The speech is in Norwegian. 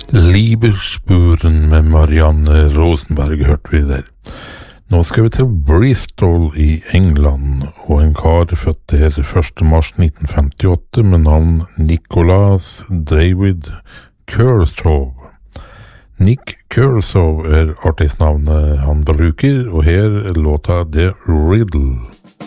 Lieberspuren med Marianne Rosenberg hørte vi der. Nå skal vi til Bristol i England, og en kar født der 1. mars 1958 med navn Nicholas David Kershaw. Nick Kershaw artistnavnet han bruker, og her låta The Riddle.